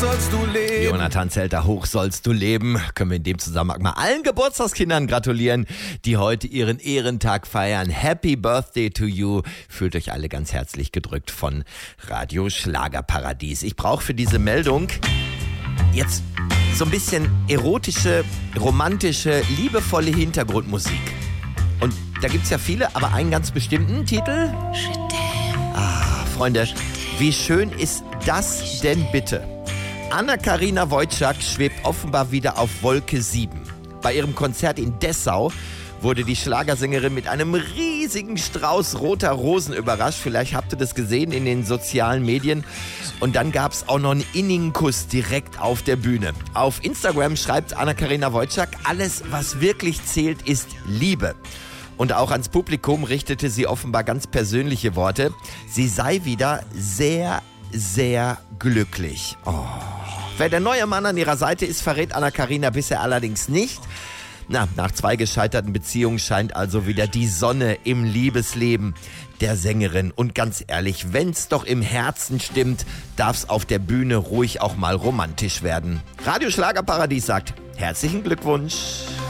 sollst du leben. Jonathan Zelter, hoch sollst du leben. Können wir in dem Zusammenhang mal allen Geburtstagskindern gratulieren, die heute ihren Ehrentag feiern. Happy Birthday to you. Fühlt euch alle ganz herzlich gedrückt von Radio Schlagerparadies. Ich brauche für diese Meldung jetzt so ein bisschen erotische, romantische, liebevolle Hintergrundmusik. Und da gibt's ja viele, aber einen ganz bestimmten Titel. Freunde, wie schön ist das denn bitte? Anna-Karina Wojcik schwebt offenbar wieder auf Wolke 7. Bei ihrem Konzert in Dessau wurde die Schlagersängerin mit einem riesigen Strauß roter Rosen überrascht. Vielleicht habt ihr das gesehen in den sozialen Medien. Und dann gab es auch noch einen innigen Kuss direkt auf der Bühne. Auf Instagram schreibt Anna-Karina Wojcik, alles, was wirklich zählt, ist Liebe. Und auch ans Publikum richtete sie offenbar ganz persönliche Worte. Sie sei wieder sehr, sehr glücklich. Wer der neue Mann an ihrer Seite ist, verrät Anna-Karina bisher allerdings nicht. Nach 2 gescheiterten Beziehungen scheint also wieder die Sonne im Liebesleben der Sängerin. Und ganz ehrlich, wenn's doch im Herzen stimmt, darf's auf der Bühne ruhig auch mal romantisch werden. Radio Schlagerparadies sagt herzlichen Glückwunsch.